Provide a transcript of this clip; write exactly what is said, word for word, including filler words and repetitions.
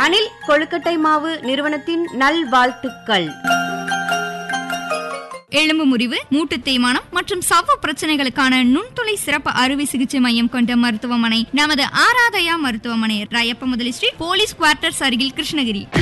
அணில் கொழுக்கட்டை மாவு நிறுவனத்தின் நல்வாழ்த்துக்கள். எலும்பு முறிவு, மூட்டு தேய்மானம் மற்றும் சவ்வு பிரச்சனைகளுக்கான நுண்துளை சிறப்பு அறுவை சிகிச்சை மையம் கொண்ட மருத்துவமனை நமது ஆராதயா மருத்துவமனை, ராயப்ப முதலி ஸ்ட்ரீட், போலீஸ் குவார்ட்டர்ஸ் அருகில், கிருஷ்ணகிரி.